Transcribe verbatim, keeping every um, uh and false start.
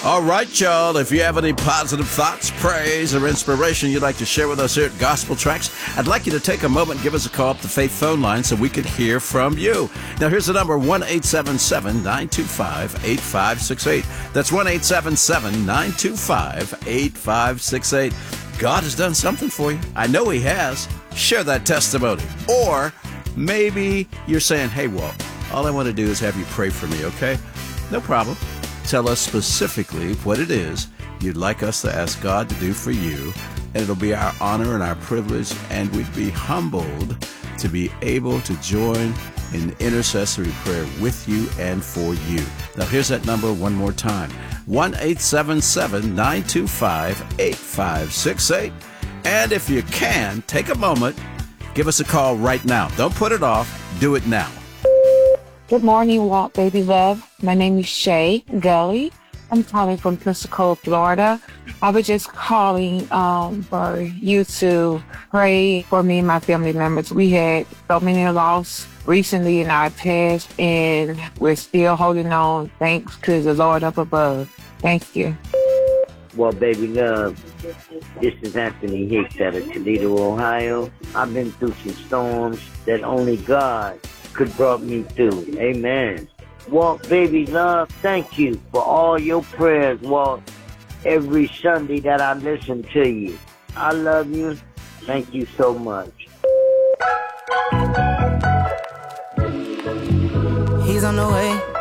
All right, y'all. If you have any positive thoughts, praise, or inspiration you'd like to share with us here at Gospel Tracks, I'd like you to take a moment and give us a call up the Faith phone line so we could hear from you. Now, here's the number, one eight seven seven, nine two five, eight five six eight. That's one eight seven seven, nine two five, eight five six eight. God has done something for you. I know He has. Share that testimony. Or maybe you're saying, hey, Walt, all I want to do is have you pray for me, okay? No problem. Tell us specifically what it is you'd like us to ask God to do for you, and it'll be our honor and our privilege, and we'd be humbled to be able to join in intercessory prayer with you and for you. Now, here's that number one more time, one eight seven seven, nine two five, eight five six eight. And if you can, take a moment, give us a call right now. Don't put it off. Do it now. Good morning, Walt Baby Love. My name is Shay Gully. I'm calling from Pensacola, Florida. I was just calling um, for you to pray for me and my family members. We had so many losses recently in our past, and we're still holding on thanks to the Lord up above. Thank you. Well, baby love, this is Anthony Hicks out of Toledo, Ohio. I've been through some storms that only God could brought me through. Amen. Walt, baby love, thank you for all your prayers, Walt, every Sunday that I listen to you. I love you. Thank you so much. He's on the way.